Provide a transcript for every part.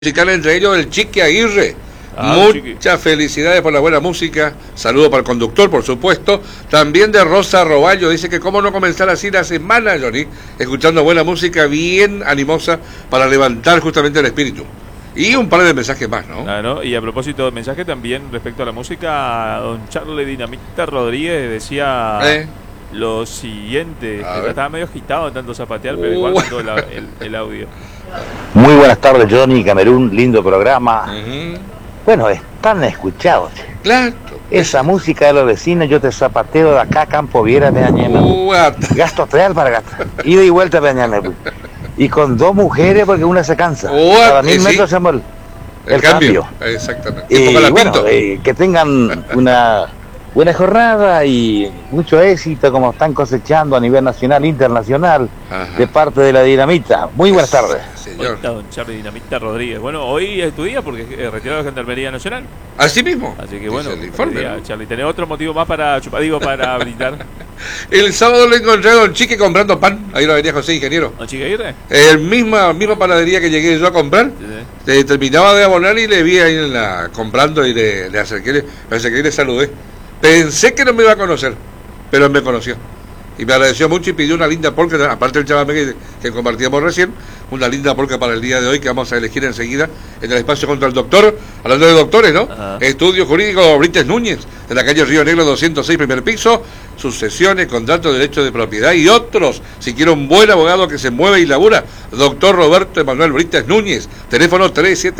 musical, entre ellos el Chiqui Aguirre. Muchas felicidades por la buena música. Saludo para el conductor, por supuesto. También de Rosa Roballo, dice que cómo no comenzar así la semana, Johnny, escuchando buena música bien animosa para levantar justamente el espíritu. Y un par de mensajes más, ¿no? Claro, y a propósito de mensaje también respecto a la música, don Charlie Dinamita Rodríguez decía lo siguiente, que estaba medio agitado de tanto zapatear, pero igual mandó el audio. Muy buenas tardes, Johnny, Camerún, lindo programa. Bueno, están escuchados. Claro. Esa música de los vecinos, yo te zapateo de acá, Campo Viera, Peñañeme. Gasto real para gastar. Ida y vuelta, Peñañeme. Y con dos mujeres porque una se cansa. Cada 1000 metros se llama el cambio. Exactamente. Y bueno, que tengan una buena jornada y mucho éxito como están cosechando a nivel nacional e internacional. De parte de la Dinamita. Muy buenas tardes. Señor. Don Charlie Dinamita Rodríguez. Bueno, hoy es tu día porque retirado de Gendarmería Nacional. Así mismo. Así que bueno, el informe, día, ¿no? Charlie, ¿tenés otro motivo más para para brindar? El sábado lo encontré a don Chique comprando pan. Ahí lo venía José, ingeniero. ¿Don Chique Aguirre? Misma panadería que llegué yo a comprar. Sí. Terminaba de abonar y le vi ahí comprando y le acerqué y le saludé. Pensé que no me iba a conocer, pero me conoció. Y me agradeció mucho y pidió una linda polka, aparte del chamamé que compartíamos recién, una linda polka para el día de hoy que vamos a elegir enseguida en el espacio contra el doctor, hablando de doctores, ¿no? Estudio Jurídico Brites Núñez, de la calle Río Negro 206, primer piso, sucesiones, contratos de derecho de propiedad y otros. Si quiere un buen abogado que se mueve y labura, doctor Roberto Emanuel Brites Núñez, teléfono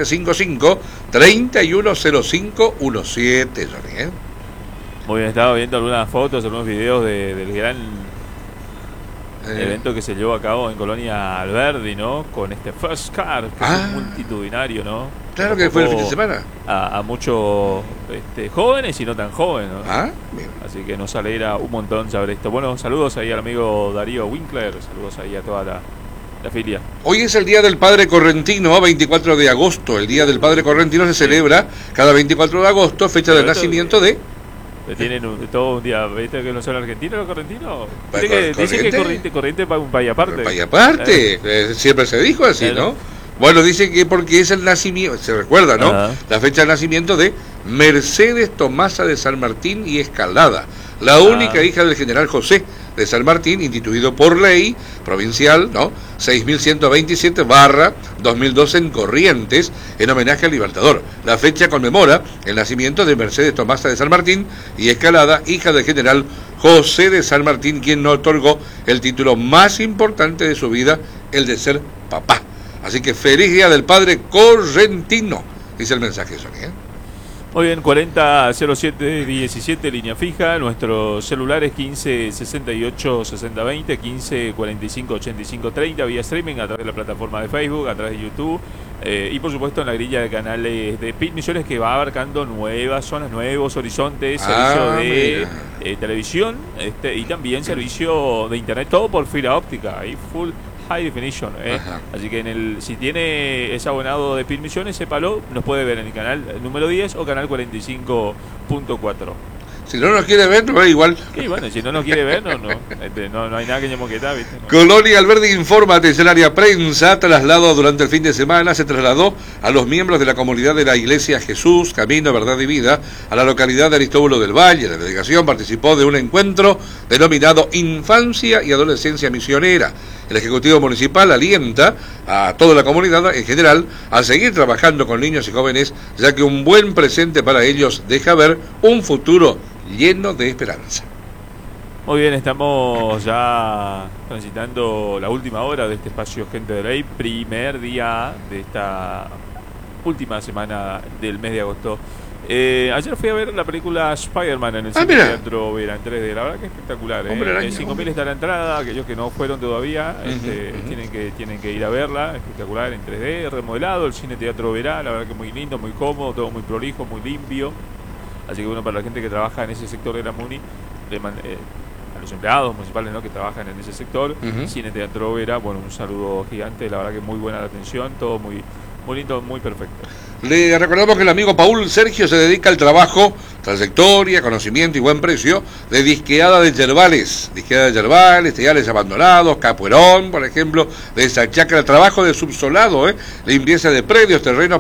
3755-310517, Johnny, Muy bien, estaba viendo algunas fotos, algunos videos del gran evento que se llevó a cabo en Colonia Alberdi, ¿no? Con este First Car, que es multitudinario, ¿no? Claro que fue el fin de semana. A muchos jóvenes y no tan jóvenes, ¿no? Bien. Así que nos alegra un montón saber esto. Bueno, saludos ahí al amigo Darío Winkler, saludos ahí a toda la filia. Hoy es el Día del Padre Correntino, 24 de agosto. El Día del Padre Correntino se celebra cada 24 de agosto, fecha del nacimiento de... Tienen todo un día, ¿viste que no son argentinos los correntinos? Dice que Corriente para un país aparte. País aparte, siempre se dijo así, ¿no? Bueno, dice que porque es el nacimiento, se recuerda, ¿no? La fecha de nacimiento de Mercedes Tomasa de San Martín y Escalada, la única hija del general José de San Martín, instituido por ley provincial, ¿no? 6127/2012 en Corrientes, en homenaje al Libertador. La fecha conmemora el nacimiento de Mercedes Tomasa de San Martín y Escalada, hija del general José de San Martín, quien nos otorgó el título más importante de su vida, el de ser papá. Así que feliz Día del Padre Correntino, dice el mensaje, Sonia. Muy bien, 400717, línea fija. Nuestros celulares 15686020, 15458530, vía streaming a través de la plataforma de Facebook, a través de YouTube y por supuesto en la grilla de canales de PIT Misiones, que va abarcando nuevas zonas, nuevos horizontes, servicio de televisión y también servicio de internet, todo por fibra óptica, ahí full high definition, Así que si tiene ese abonado de PIT Misiones, sépalo, nos puede ver en el canal número 10 o canal 45.4. Si no nos quiere ver, no es igual. Y bueno, si no nos quiere ver, no hay nada que ñamoquetá, ¿viste? No. Colonia Alberdi informa, atención área prensa, traslado durante el fin de semana, se trasladó a los miembros de la comunidad de la Iglesia Jesús, Camino, Verdad y Vida, a la localidad de Aristóbulo del Valle. La delegación participó de un encuentro denominado Infancia y Adolescencia Misionera. El Ejecutivo Municipal alienta a toda la comunidad en general a seguir trabajando con niños y jóvenes, ya que un buen presente para ellos deja ver un futuro lleno de esperanza. Muy bien, estamos ya transitando la última hora de este espacio Gente de Ley, primer día de esta última semana del mes de agosto. Ayer fui a ver la película Spider-Man en el Cine Teatro Vera en 3D, la verdad que espectacular. En 5.000 está la entrada, aquellos que no fueron todavía tienen que ir a verla, espectacular en 3D, remodelado el Cine Teatro Vera, la verdad que muy lindo, muy cómodo, todo muy prolijo, muy limpio. Así que bueno, para la gente que trabaja en ese sector de la MUNI, a los empleados municipales, ¿no?, que trabajan en ese sector, Cine Teatro Vera, bueno, un saludo gigante, la verdad que muy buena la atención, todo muy lindo, muy perfecto. Le recordamos que el amigo Paul Sergio se dedica al trabajo trayectoria, conocimiento y buen precio de disqueada de yerbales, tellares abandonados, capuerón, por ejemplo, de esa chacra, trabajo de subsolado, limpieza de predios, terrenos